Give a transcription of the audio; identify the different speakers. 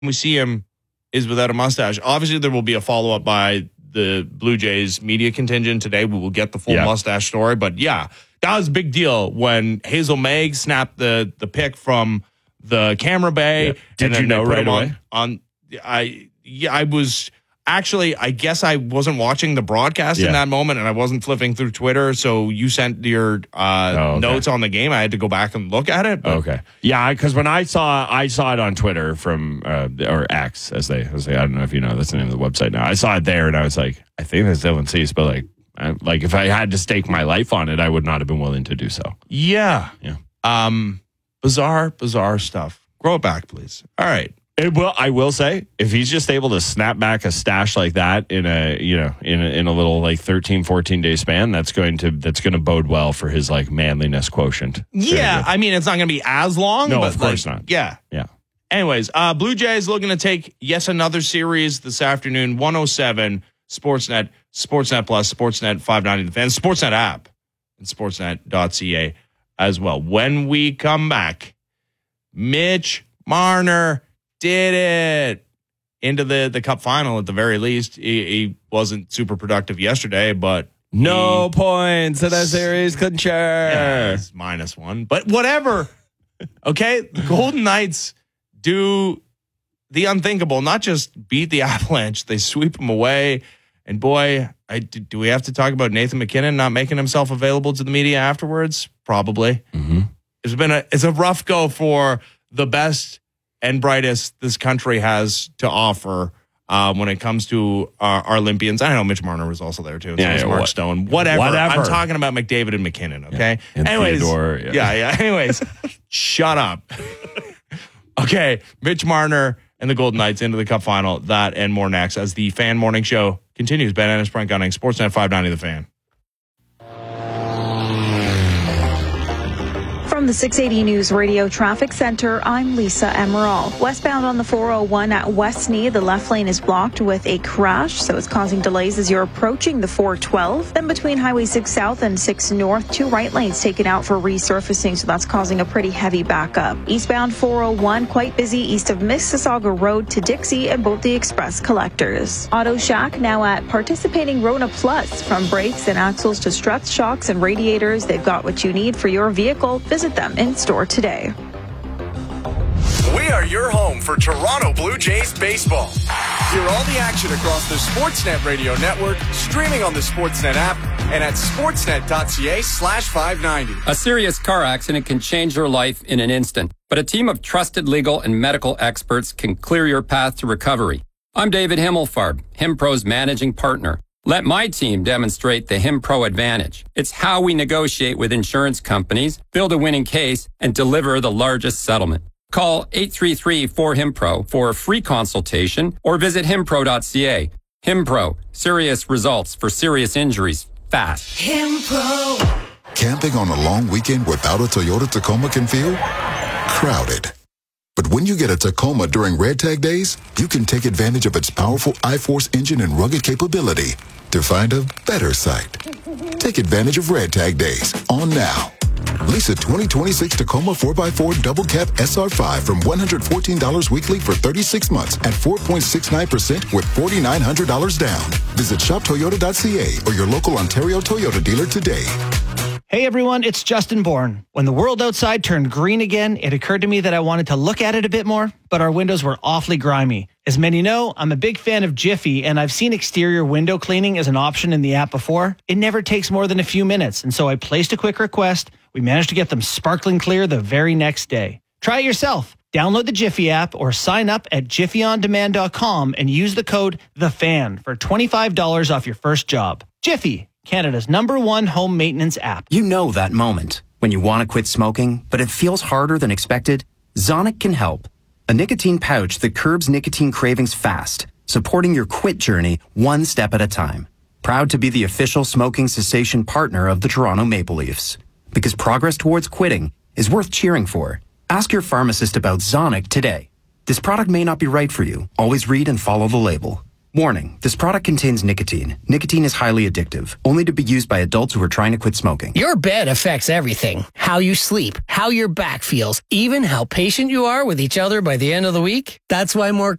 Speaker 1: we see him is without a mustache. Obviously, there will be a follow-up by the Blue Jays media contingent today. We will get the full mustache story. But, yeah, that was a big deal when Hazel Meg snapped the pic from the camera bay.
Speaker 2: Yep. Did you know right away?
Speaker 1: I was... Actually, I guess I wasn't watching the broadcast in that moment, and I wasn't flipping through Twitter, so you sent your notes on the game. I had to go back and look at it.
Speaker 2: Okay. Yeah, because when I saw it on Twitter from, or X, as they say, I don't know if you know, that's the name of the website now. I saw it there, and I was like, I think that's Dylan Cease, but like if I had to stake my life on it, I would not have been willing to do so.
Speaker 1: Yeah. Bizarre stuff. Grow it back, please. All right.
Speaker 2: I will say, if he's just able to snap back a stash like that in a little like 13, 14 day span, that's going to bode well for his like manliness quotient.
Speaker 1: Yeah, I mean, it's not going to be as long.
Speaker 2: No,
Speaker 1: but
Speaker 2: of course not.
Speaker 1: Yeah. Anyways, Blue Jays looking to take another series this afternoon. 107 Sportsnet, Sportsnet Plus, Sportsnet 590 The Fan, Sportsnet app, and Sportsnet.ca as well. When we come back, Mitch Marner did it into the Cup final at the very least. He wasn't super productive yesterday, but
Speaker 2: no points in that series. Couldn't share.
Speaker 1: Yeah, it's -1, but whatever. Okay, the Golden Knights do the unthinkable. Not just beat the Avalanche, they sweep them away. And boy, do we have to talk about Nathan MacKinnon not making himself available to the media afterwards? Probably.
Speaker 2: Mm-hmm.
Speaker 1: It's a rough go for the best and brightest this country has to offer when it comes to our Olympians. I know Mitch Marner was also there too. So Mark Stone. Whatever. I'm talking about McDavid and McKinnon, okay?
Speaker 2: And
Speaker 1: anyways,
Speaker 2: Theodore,
Speaker 1: Anyways, shut up. Okay, Mitch Marner and the Golden Knights into the Cup final. That and more next as the Fan Morning Show continues. Ben Ennis, Brent Gunning, Sportsnet 590 The Fan.
Speaker 3: From the 680 News Radio Traffic Center, I'm Lisa Emerald. Westbound on the 401 at Westney, the left lane is blocked with a crash, so it's causing delays as you're approaching the 412. Then between Highway 6 South and 6 North, 2 right lanes taken out for resurfacing, so that's causing a pretty heavy backup. Eastbound 401, quite busy east of Mississauga Road to Dixie and both the express collectors. Auto Shack now at participating Rona Plus. From brakes and axles to struts, shocks, and radiators, they've got what you need for your vehicle. Visit them in store today.
Speaker 4: We are your home for Toronto Blue Jays baseball. Hear all the action across the Sportsnet radio network, streaming on the Sportsnet app, and at sportsnet.ca/590.
Speaker 5: A serious car accident can change your life in an instant, but a team of trusted legal and medical experts can clear your path to recovery. I'm David Himmelfarb, HimPro's managing partner. Let my team demonstrate the HimPro advantage. It's how we negotiate with insurance companies, build a winning case, and deliver the largest settlement. Call 833-4HIMPRO for a free consultation or visit himpro.ca. HimPro, serious results for serious injuries, fast.
Speaker 6: HimPro. Camping on a long weekend without a Toyota Tacoma can feel crowded. But when you get a Tacoma during Red Tag Days, you can take advantage of its powerful iForce engine and rugged capability to find a better site. Take advantage of Red Tag Days on now. Lease a 2026 Tacoma 4x4 Double Cab SR5 from $114 weekly for 36 months at 4.69% with $4,900 down. Visit shoptoyota.ca or your local Ontario Toyota dealer today.
Speaker 7: Hey everyone, it's Justin Bourne. When the world outside turned green again, it occurred to me that I wanted to look at it a bit more, but our windows were awfully grimy. As many know, I'm a big fan of Jiffy, and I've seen exterior window cleaning as an option in the app before. It never takes more than a few minutes, and so I placed a quick request. We managed to get them sparkling clear the very next day. Try it yourself. Download the Jiffy app or sign up at jiffyondemand.com and use the code THEFAN for $25 off your first job. Jiffy, Canada's #1 home maintenance app.
Speaker 8: You know that moment when you want to quit smoking, but it feels harder than expected? Zonic can help. A nicotine pouch that curbs nicotine cravings fast, supporting your quit journey one step at a time. Proud to be the official smoking cessation partner of the Toronto Maple Leafs. Because progress towards quitting is worth cheering for. Ask your pharmacist about Zonic today. This product may not be right for you. Always read and follow the label. Warning, this product contains nicotine. Nicotine is highly addictive, only to be used by adults who are trying to quit smoking.
Speaker 9: Your bed affects everything. How you sleep, how your back feels, even how patient you are with each other by the end of the week. That's why more